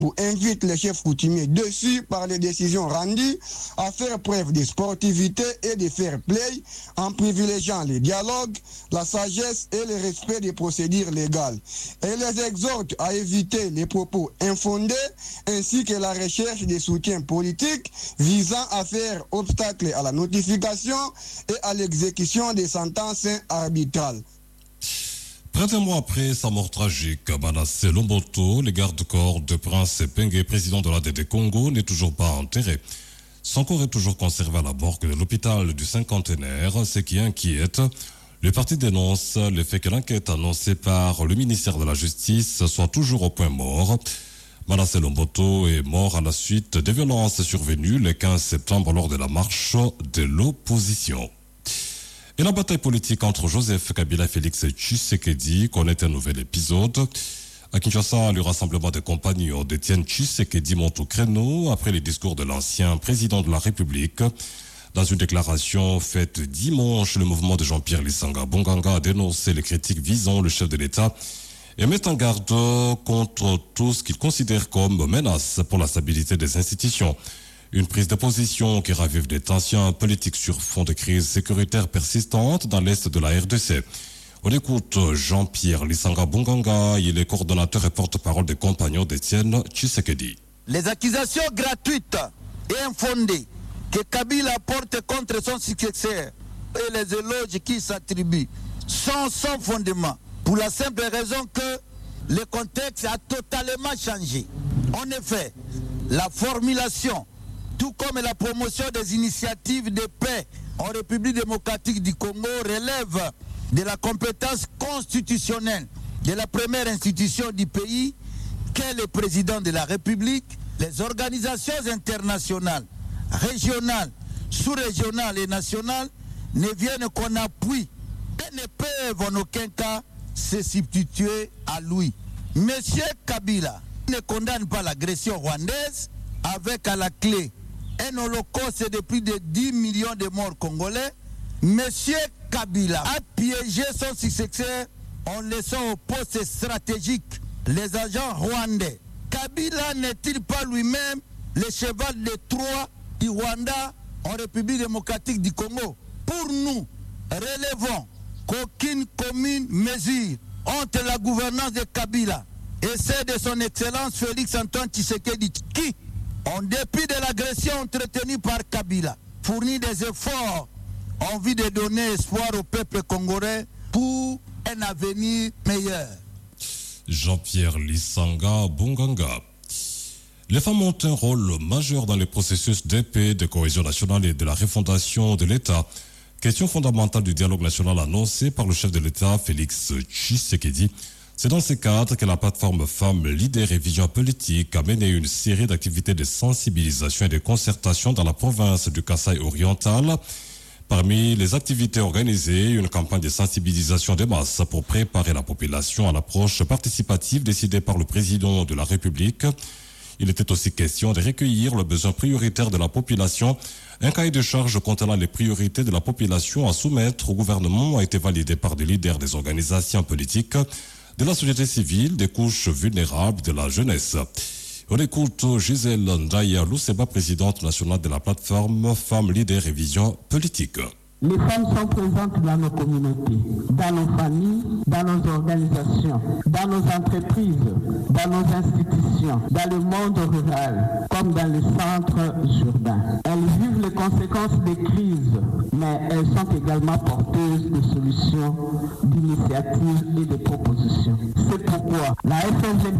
Pour invite les chefs coutumiers dessus par les décisions rendues à faire preuve de sportivité et de fair play en privilégiant les dialogues, la sagesse et le respect des procédures légales. Et les exhorte à éviter les propos infondés ainsi que la recherche de soutien politique visant à faire obstacle à la notification et à l'exécution des sentences arbitrales. Près d'un mois après sa mort tragique, Manasseh Lomboto, le garde-corps de Prince Penge, président de l'ADD Congo, n'est toujours pas enterré. Son corps est toujours conservé à la morgue de l'hôpital du Cinquantenaire, ce qui inquiète. Le parti dénonce le fait que l'enquête annoncée par le ministère de la Justice soit toujours au point mort. Manasseh Lomboto est mort à la suite des violences survenues le 15 septembre lors de la marche de l'opposition. Et la bataille politique entre Joseph Kabila et Félix Tshisekedi connaît un nouvel épisode. À Kinshasa, le rassemblement des compagnons d'Étienne Tshisekedi monte au créneau après les discours de l'ancien président de la République. Dans une déclaration faite dimanche, le mouvement de Jean-Pierre Lisanga Bonganga a dénoncé les critiques visant le chef de l'État et met en garde contre tout ce qu'il considère comme menace pour la stabilité des institutions. Une prise de position qui ravive des tensions politiques sur fond de crise sécuritaire persistante dans l'est de la RDC. On écoute Jean-Pierre Lisanga Bonganga, il est coordonnateur et porte-parole des compagnons d'Étienne Tshisekedi. Les accusations gratuites et infondées que Kabila porte contre son successeur et les éloges qui s'attribuent sont sans fondement pour la simple raison que le contexte a totalement changé. En effet, la formulation tout comme la promotion des initiatives de paix en République démocratique du Congo relève de la compétence constitutionnelle de la première institution du pays, qu'est le président de la République. Les organisations internationales, régionales, sous-régionales et nationales ne viennent qu'en appui et ne peuvent en aucun cas se substituer à lui. Monsieur Kabila ne condamne pas l'agression rwandaise avec à la clé un holocauste de plus de 10 millions de morts congolais. Monsieur Kabila a piégé son successeur en laissant au poste stratégique les agents rwandais. Kabila n'est-il pas lui-même le cheval de Troie du Rwanda en République démocratique du Congo? Pour nous, relevons qu'aucune commune mesure entre la gouvernance de Kabila et celle de son Excellence Félix Antoine Tshisekedi, qui, en dépit de l'agression entretenue par Kabila, fournit des efforts en vue de donner espoir au peuple congolais pour un avenir meilleur. Jean-Pierre Lisanga Bonganga. Les femmes ont un rôle majeur dans le processus de paix, de cohésion nationale et de la refondation de l'État. Question fondamentale du dialogue national annoncé par le chef de l'État, Félix Tshisekedi. C'est dans ce cadre que la plateforme Femmes Leaders et Vision Politique a mené une série d'activités de sensibilisation et de concertation dans la province du Kasaï oriental. Parmi les activités organisées, une campagne de sensibilisation de masse pour préparer la population à l'approche participative décidée par le président de la République. Il était aussi question de recueillir le besoin prioritaire de la population. Un cahier de charges contenant les priorités de la population à soumettre au gouvernement a été validé par des leaders des organisations politiques, de la société civile, des couches vulnérables, de la jeunesse. On écoute Gisèle Ndaya Luseba, présidente nationale de la plateforme Femmes Leaders et Vision Politique. Les femmes sont présentes dans nos communautés, dans nos familles, dans nos organisations, dans nos entreprises, dans nos institutions, dans le monde rural, comme dans les centres urbains. Elles vivent les conséquences des crises, mais elles sont également porteuses de solutions, d'initiatives et de propositions. C'est pourquoi la FNG